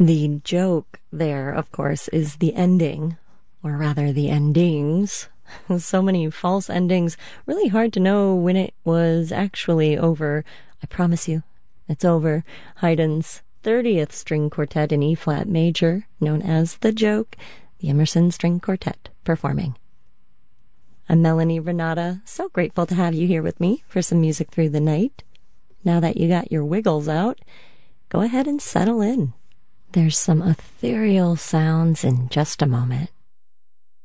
The joke there, of course, is the ending, or rather the endings. So many false endings, really hard to know when it was actually over. I promise you, it's over. Haydn's 30th String Quartet in E-flat major, known as The Joke, the Emerson String Quartet performing. I'm Melanie Renata, so grateful to have you here with me for some music through the night. Now that you got your wiggles out, go ahead and settle in. There's some ethereal sounds in just a moment.